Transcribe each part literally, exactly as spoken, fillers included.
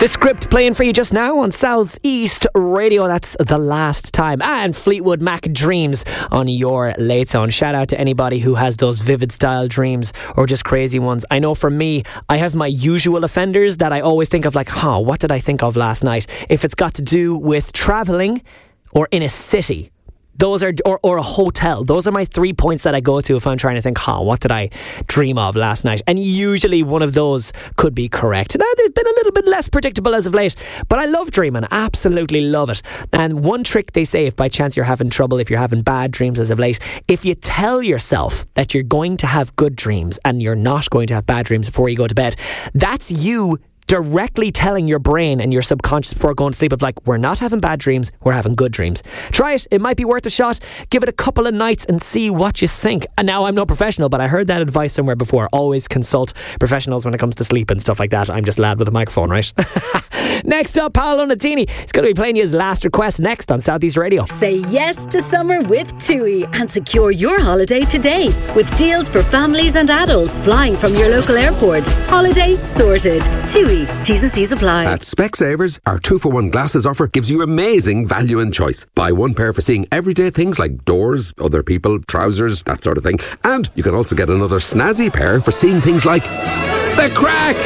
The Script playing for you just now on South East Radio. That's The Last Time. And Fleetwood Mac Dreams on your Late Zone. Shout out to anybody who has those vivid style dreams or just crazy ones. I know for me, I have my usual offenders that I always think of, like, huh, what did I think of last night? If it's got to do with travelling or in a city. Those are, or, or a hotel. Those are my three points that I go to if I'm trying to think, huh, what did I dream of last night? And usually one of those could be correct. Now, they've been a little bit less predictable as of late, but I love dreaming. Absolutely love it. And one trick they say, if by chance you're having trouble, if you're having bad dreams as of late, if you tell yourself that you're going to have good dreams and you're not going to have bad dreams before you go to bed, that's you directly telling your brain and your subconscious before going to sleep of, like, we're not having bad dreams, we're having good dreams. Try it. It might be worth a shot. Give it a couple of nights and see what you think. And now, I'm no professional, but I heard that advice somewhere before. Always consult professionals when it comes to sleep and stuff like that. I'm just a lad with a microphone, right? Next up, Paolo Nutini. He's going to be playing you his last request next on Southeast Radio. Say yes to summer with TUI and secure your holiday today with deals for families and adults flying from your local airport. Holiday sorted. TUI. T's and C's apply. At Specsavers, our two for one glasses offer gives you amazing value and choice. Buy one pair for seeing everyday things like doors, other people, trousers, that sort of thing. And you can also get another snazzy pair for seeing things like the crack.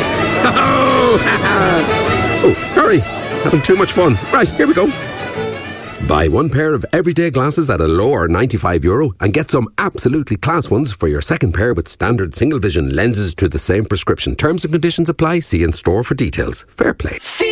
Oh, sorry, having too much fun. Right, here we go. Buy one pair of everyday glasses at a lower ninety-five euro and get some absolutely class ones for your second pair with standard single vision lenses to the same prescription. Terms and conditions apply. See in store for details. Fair play.